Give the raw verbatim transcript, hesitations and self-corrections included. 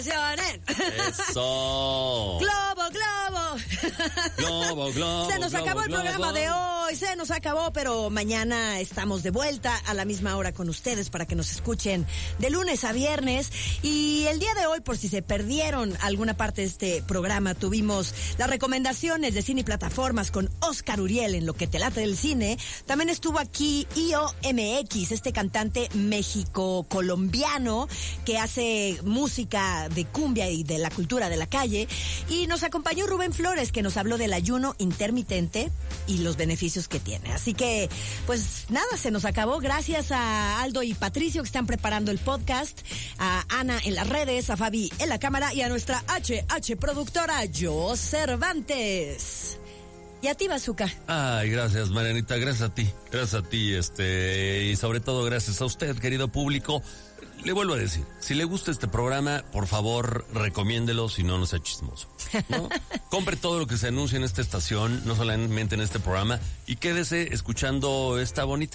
Eso. Globo, globo. Globo, globo. Se nos globo, acabó el globo. programa de hoy, se nos acabó, pero mañana estamos de vuelta a la misma hora con ustedes para que nos escuchen de lunes a viernes. Y el día de hoy, por si se perdieron alguna parte de este programa, tuvimos las recomendaciones de cine y plataformas con Oscar Uriel en Lo que te late del cine. También estuvo aquí I O M X, este cantante México-colombiano que hace música de cumbia y de la cultura de la calle. Y nos acompañó Rubén Flores, que nos habló del ayuno intermitente y los beneficios que tiene. Así que, pues nada, se nos acabó. Gracias a Aldo y Patricio que están preparando el podcast, a Ana en las redes, a Fabi en la cámara y a nuestra H H productora, Jo Cervantes. Y a ti, Bazooka. Ay, gracias, Marianita, gracias a ti, gracias a ti, este, y sobre todo gracias a usted, querido público. Le vuelvo a decir, si le gusta este programa, por favor, recomiéndelo, si no, no sea chismoso, ¿no? Compre todo lo que se anuncia en esta estación, no solamente en este programa, y quédese escuchando esta bonita